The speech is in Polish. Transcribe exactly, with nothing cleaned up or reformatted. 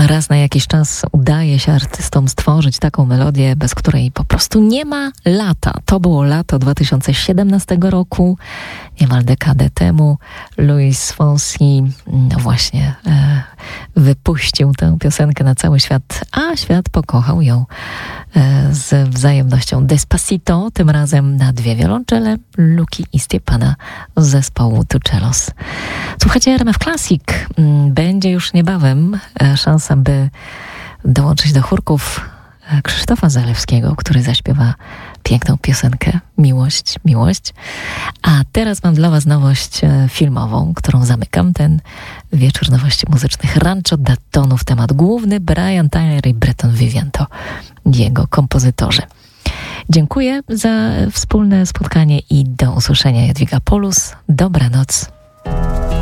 raz na jakiś czas udaje się artystom stworzyć taką melodię, bez której po prostu nie ma lata. To było lato dwa tysiące siedemnastego roku, niemal dekadę temu. Luis Fonsi, no właśnie, e, wypuścił tę piosenkę na cały świat, a świat pokochał ją e, z wzajemnością. Despacito, tym razem na dwie wiolonczele, Luki i Stepana z zespołu Tuchelos. Słuchajcie, R M F Classic. Będzie już niebawem e, szansa, by dołączyć do chórków Krzysztofa Zalewskiego, który zaśpiewa piękną piosenkę Miłość, Miłość. A teraz mam dla was nowość filmową, którą zamykam ten wieczór nowości muzycznych. Rancho da Tonów, temat główny. Brian Tyler i Breton Vivian to jego kompozytorzy. Dziękuję za wspólne spotkanie i do usłyszenia. Jadwiga Polus. Dobranoc.